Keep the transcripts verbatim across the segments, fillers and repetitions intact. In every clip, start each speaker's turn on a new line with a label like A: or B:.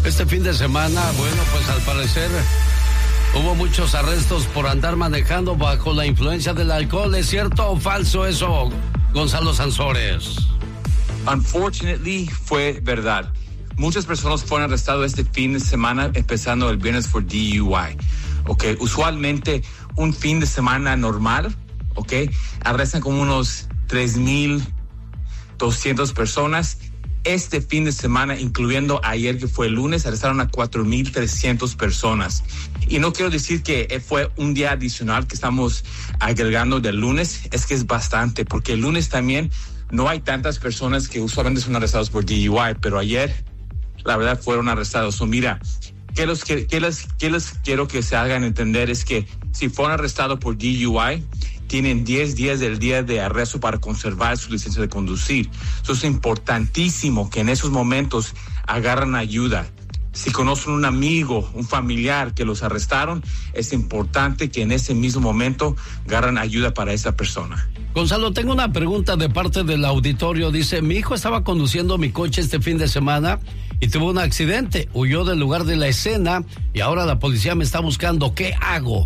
A: Este fin de semana, bueno, pues al parecer hubo muchos arrestos por andar manejando bajo la influencia del alcohol. ¿Es cierto o falso eso, Gonzalo Sansores?
B: Unfortunately, fue verdad. Muchas personas fueron arrestadas este fin de semana, empezando el viernes por D U I. Okay, usualmente un fin de semana normal, okay, arrestan como unos tres mil doscientas personas. Este fin de semana, incluyendo ayer que fue el lunes, arrestaron a cuatro mil trescientas personas. Y no quiero decir que fue un día adicional que estamos agregando del lunes, es que es bastante, porque el lunes también no hay tantas personas que usualmente son arrestados por D U I, pero ayer, la verdad, fueron arrestados. So, mira, ¿qué, los, qué, qué, les, qué les quiero que se hagan entender? Es que si fueron arrestados por D U I, tienen diez días del día de arresto para conservar su licencia de conducir. Eso es importantísimo que en esos momentos agarren ayuda. Si conocen un amigo, un familiar que los arrestaron, es importante que en ese mismo momento agarren ayuda para esa persona.
A: Gonzalo, tengo una pregunta de parte del auditorio. Dice, mi hijo estaba conduciendo mi coche este fin de semana y tuvo un accidente. Huyó del lugar de la escena y ahora la policía me está buscando. ¿Qué hago?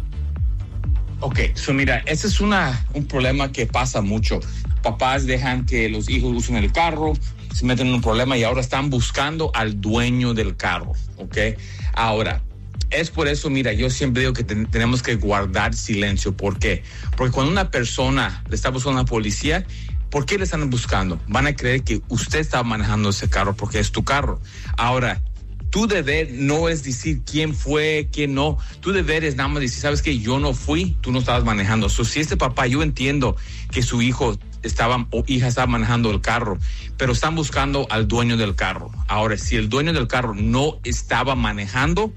B: Ok, so mira, ese es una, un problema que pasa mucho. Papás dejan que los hijos usen el carro, se meten en un problema y ahora están buscando al dueño del carro, ¿ok? Ahora, es por eso, mira, yo siempre digo que ten, tenemos que guardar silencio. ¿Por qué? Porque cuando una persona le está buscando a la policía, ¿por qué le están buscando? Van a creer que usted está manejando ese carro porque es tu carro. Ahora, tu deber no es decir quién fue, quién no. Tu deber es nada más decir, ¿sabes qué? Yo no fui, tú no estabas manejando. So, si este papá, yo entiendo que su hijo estaba o hija estaba manejando el carro, pero están buscando al dueño del carro. Ahora, si el dueño del carro no estaba manejando,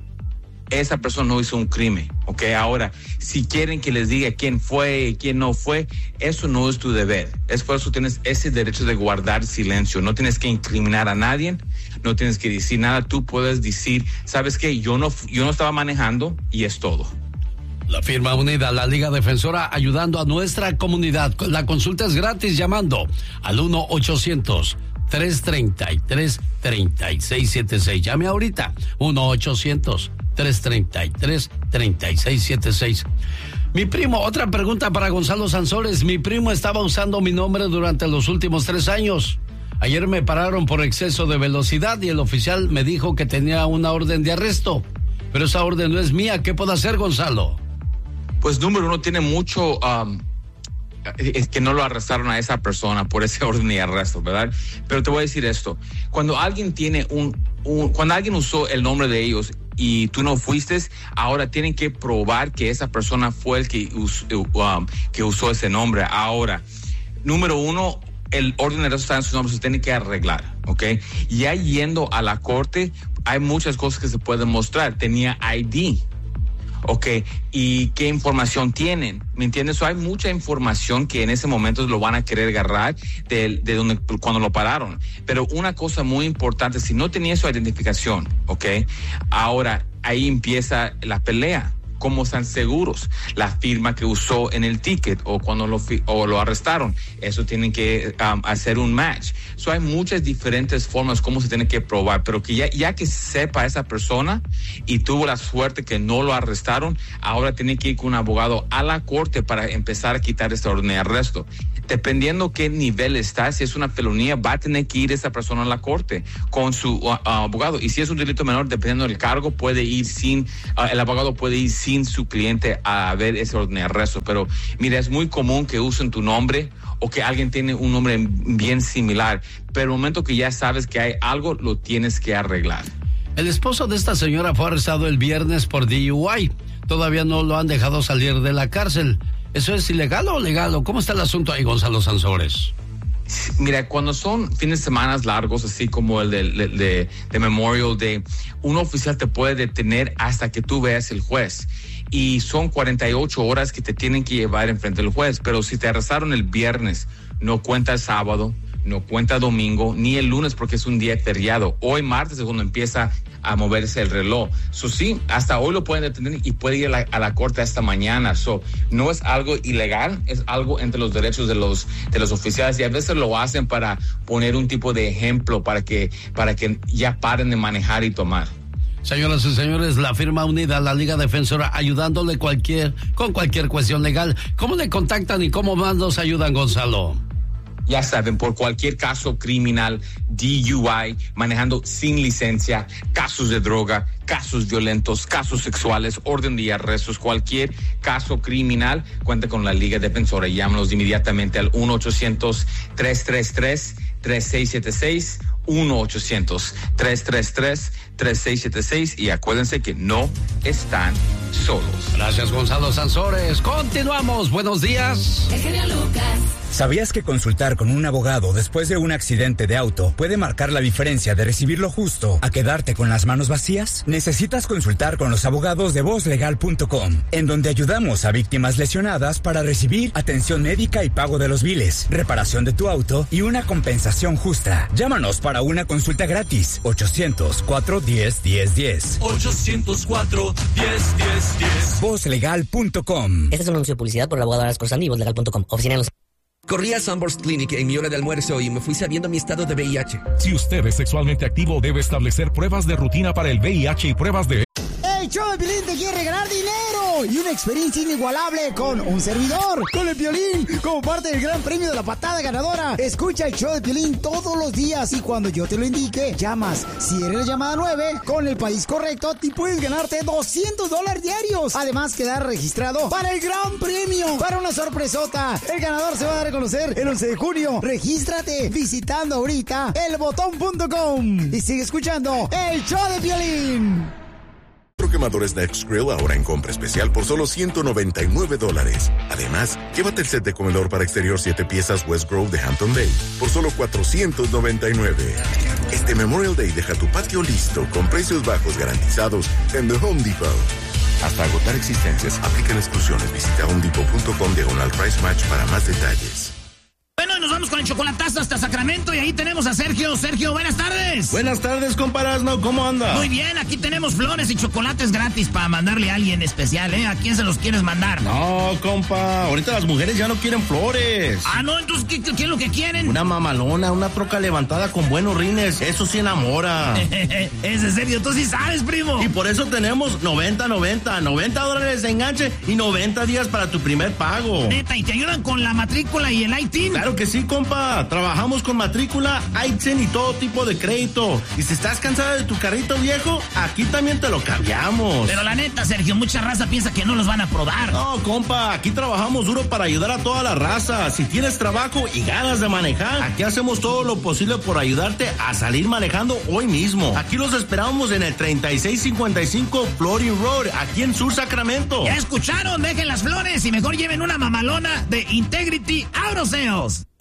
B: esa persona no hizo un crimen, ¿ok? Ahora, si quieren que les diga quién fue y quién no fue, eso no es tu deber. Es por eso tienes ese derecho de guardar silencio. No tienes que incriminar a nadie, no tienes que decir nada. Tú puedes decir, ¿sabes qué? Yo no, yo no estaba manejando y es todo.
A: La firma unida, la Liga Defensora, ayudando a nuestra comunidad. La consulta es gratis llamando al uno ochocientos tres treinta y tres treinta y seis setenta y seis. Llame ahorita, uno ochocientos tres treinta y tres treinta y seis setenta y seis. Mi primo, otra pregunta para Gonzalo Sansores. Mi primo estaba usando mi nombre durante los últimos tres años. Ayer me pararon por exceso de velocidad y el oficial me dijo que tenía una orden de arresto. Pero esa orden no es mía. ¿Qué puedo hacer, Gonzalo?
B: Pues número uno, tiene mucho... Um... es que no lo arrestaron a esa persona por ese orden de arresto, ¿verdad? Pero te voy a decir esto, cuando alguien tiene un, un cuando alguien usó el nombre de ellos y tú no fuiste, ahora tienen que probar que esa persona fue el que, us, um, que usó ese nombre. Ahora, número uno, el orden de arresto está en su nombre, se tiene que arreglar, ¿ok? Ya yendo a la corte, hay muchas cosas que se pueden mostrar. Tenía I D, ok, ¿y qué información tienen? ¿Me entiendes? So, hay mucha información que en ese momento lo van a querer agarrar de, de donde, cuando lo pararon. Pero una cosa muy importante, si no tenía su identificación, ok, ahora ahí empieza la pelea. ¿Cómo están seguros? La firma que usó en el ticket o cuando lo, o lo arrestaron, eso tienen que um, hacer un match. So, hay muchas diferentes formas cómo se tiene que probar, pero que ya, ya que sepa esa persona y tuvo la suerte que no lo arrestaron, ahora tiene que ir con un abogado a la corte para empezar a quitar esta orden de arresto. Dependiendo qué nivel está, si es una felonía, va a tener que ir esa persona a la corte con su uh, abogado. Y si es un delito menor, dependiendo del cargo, puede ir sin, uh, el abogado puede ir sin su cliente a ver ese orden de arresto. Pero mira, es muy común que usen tu nombre o que alguien tiene un nombre bien similar, pero el momento que ya sabes que hay algo, lo tienes que arreglar.
A: El esposo de esta señora fue arrestado el viernes por D U I. Todavía no lo han dejado salir de la cárcel. ¿Eso es ilegal o legal? ¿Cómo está el asunto ahí, Gonzalo Sansores?
B: Mira, cuando son fines de semana largos, así como el de, de, de, de Memorial Day, un oficial te puede detener hasta que tú veas el juez. Y son cuarenta y ocho horas que te tienen que llevar enfrente del juez. Pero si te arrestaron el viernes, no cuenta el sábado, no cuenta domingo, ni el lunes porque es un día feriado. Hoy martes es cuando empieza a moverse el reloj. So, sí, hasta hoy lo pueden detener y puede ir a la, a la corte hasta mañana. So, no es algo ilegal, es algo entre los derechos de los, de los oficiales, y a veces lo hacen para poner un tipo de ejemplo para que, para que ya paren de manejar y tomar.
A: Señoras y señores, la firma unida, la Liga Defensora, ayudándole cualquier, con cualquier cuestión legal. ¿Cómo le contactan y cómo más nos ayudan, Gonzalo?
B: Ya saben, por cualquier caso criminal, D U I, manejando sin licencia, casos de droga, casos violentos, casos sexuales, orden de arrestos, cualquier caso criminal, cuenta con la Liga Defensora. Llámanos inmediatamente al uno ochocientos, tres tres tres, tres seis siete seis, uno ochocientos, tres tres tres, tres seis siete seis, y acuérdense que no están solos.
A: Gracias, Gonzalo Sansores. Continuamos. Buenos días.
C: El genio Lucas.
D: ¿Sabías que consultar con un abogado después de un accidente de auto puede marcar la diferencia de recibir lo justo a quedarte con las manos vacías? Necesitas consultar con los abogados de voz legal punto com, en donde ayudamos a víctimas lesionadas para recibir atención médica y pago de los biles, reparación de tu auto y una compensación justa. Llámanos para una consulta gratis. ochocientos, cuatro diez, diez diez.
C: ochocientos cuatro, diez diez diez.
D: voz legal punto com.
E: Este es un anuncio de publicidad por el abogado Aras Corsandi y voz legal punto com. Oficina en Los...
F: Corrí a Sunburst Clinic en mi hora de almuerzo y me fui sabiendo mi estado de V I H.
G: Si usted es sexualmente activo, debe establecer pruebas de rutina para el V I H y pruebas de...
H: El show de Piolín te quiere regalar dinero y una experiencia inigualable con un servidor, con el Piolín, como parte del gran premio de la patada ganadora. Escucha el show de Piolín todos los días y cuando yo te lo indique, llamas. Si eres la llamada nueve, con el país correcto, te puedes ganarte doscientos dólares diarios. Además, quedar registrado para el gran premio, para una sorpresota. El ganador se va a dar a conocer el once de junio. Regístrate visitando ahorita el botón punto com y sigue escuchando el show de Piolín.
I: Quemadores Next Grill ahora en compra especial por solo ciento noventa y nueve dólares. Además, llévate el set de comedor para exterior siete piezas West Grove de Hampton Bay por solo cuatrocientos noventa y nueve. Este Memorial Day deja tu patio listo con precios bajos garantizados en The Home Depot. Hasta agotar existencias, aplican exclusiones. Visita homedepot punto com diagonal price match para más detalles.
J: Bueno, y nos vamos con el chocolatazo hasta Sacramento y ahí tenemos a Sergio. Sergio, buenas tardes.
K: Buenas tardes, compa Erasmo, ¿cómo anda?
J: Muy bien, aquí tenemos flores y chocolates gratis para mandarle a alguien especial, ¿eh? ¿A quién se los quieres mandar?
K: No, compa, ahorita las mujeres ya no quieren flores.
J: Ah, no, entonces, ¿qué, qué es lo que quieren?
K: Una mamalona, una troca levantada con buenos rines, eso sí enamora.
J: Es en serio, tú sí sabes, primo.
K: Y por eso tenemos noventa noventa, noventa dólares de enganche y noventa días para tu primer pago.
J: Neta, ¿y te ayudan con la matrícula y el I T I N?
K: Claro que sí, compa. Trabajamos con matrícula, I T I N y todo tipo de crédito. Y si estás cansada de tu carrito viejo, aquí también te lo cambiamos.
J: Pero la neta, Sergio, mucha raza piensa que no los van a aprobar.
K: No, compa, aquí trabajamos duro para ayudar a toda la raza. Si tienes trabajo y ganas de manejar, aquí hacemos todo lo posible por ayudarte a salir manejando hoy mismo. Aquí los esperamos en el treinta y seis cincuenta y cinco Florin Road, aquí en Sur Sacramento.
J: Ya escucharon, dejen las flores y mejor lleven una mamalona de Integrity Auto Sales.